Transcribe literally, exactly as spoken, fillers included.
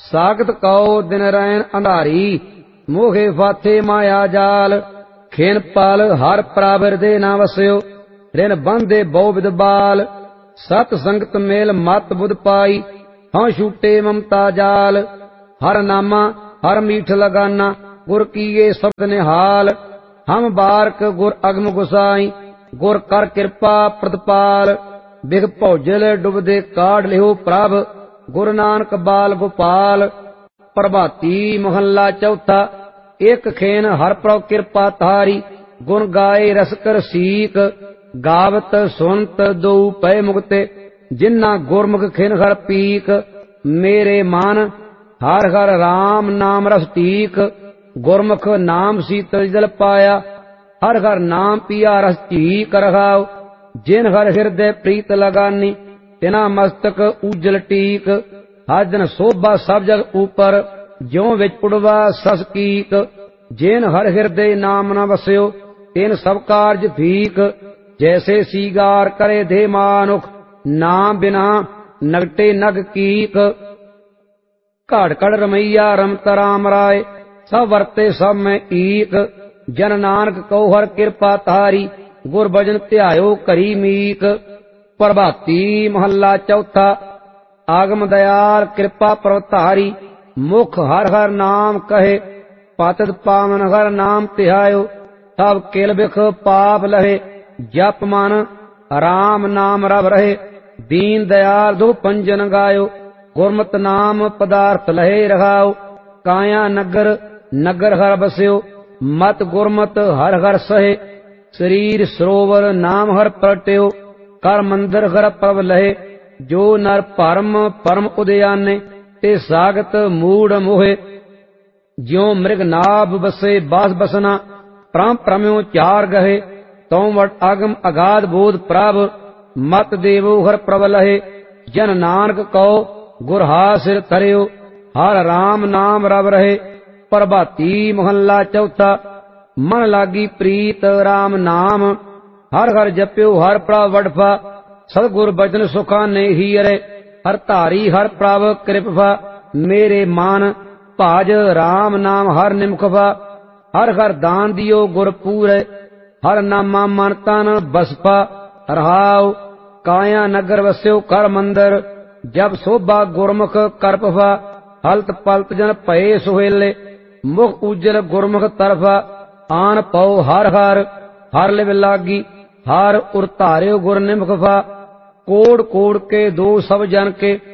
सागत कौ दिन रैन अंधारी, मोहे फाथे माया जाल। खेन पाल हर प्राबर दे ना वस्यो, रिन बंधे बहु विद बाल। सत संगत मेल मत बुध पाई, हाँ छूटे ममता जाल। हर नामा हर मीठ लगाना, गुर कीए शब्द निहाल। हम बारक गुर अगम गुसाई, गुर कर कृपा प्रतिपाल। बिग भौजल डुबदे काढ़ लिहो प्रभ, गुरु नानक बाल गोपाल। प्रभाती महला चौथा, एक खेन हर प्रभ कृपा तारी। गुण गाए रसकर सीक, गावत सुनत दो पै मुक्ते। जिन्ना गुरमुख खेन हर पीक, मेरे मन हर हर राम नाम रस टीक। गुरमुख नाम शीतल जल पाया, हर हर नाम पिया रस चीक रहाओ। जिन हर हृदय प्रीत लगानी, तिना मस्तक उज्जल टीक। हर दिन शोभा सब जग ऊपर, ज्यों विच उड़वा सस कीक। जिन हर हृदय नाम न वस्यो, तिन सब कारज फीक। जैसे सीगार करे दे मानुख, नाम बिना नगटे नग कीक। घड़ घड़ रमैया रमत राम राय, सब वरते सब में ईक। जन नानक कहो हर कृपा तारी, गुर भजन ध्यायो करी मीक। प्रभाती महला चौथा, आगम दयाल कृपा प्रवतारी। मुख हर हर नाम कहे, पातित पावन हर नाम तिहायो। सब किल बिख पाप लहे, जप मन राम नाम रव रहे। दीन दयाल दो पंजन गायो, गुरमत नाम पदार्थ लहे रहाओ। काया नगर नगर हर बस्यो, मत गुरमत हर हर सहे। शरीर सरोवर नाम हर प्रगट्यो, कर मंदिर हर प्रभ लहे। जो नर परम परम उदयाने, ते सागत मूढ़ मोहे। ज्यों मृग नाभ बसे बास बसना, परम परम्यो चार गहे। तौ वट अगम अगाध बोध प्रभ, मत देवो हर प्रभ लहे। जन नानक कहो गुर हार सिर धरियो, हर राम नाम रव रहे। प्रभाती महला चौथा, मन लागी प्रीत राम नाम। हर हर जप्यो हर प्रभ वडफा, सतगुर बचन सुखा ने ही अरे। हर धारी हर प्रभ कृपा, मेरे मान भाज राम नाम हर निमखफा। हर हर दान दियो गुर पूरे, हर नामा मन तन बसपा रहाओ। काया नगर वस्यो कर मंदिर, जब शोभा गुरमुख करपफा। हलत पलत जन भये सुहेले, मुख उज्जल गुरमुख तरफा। आन पौ हर हर हर लिव लागी, हर उर धार्यो गुर निमखफा। कोड़ कोड़ के दो सब जन के,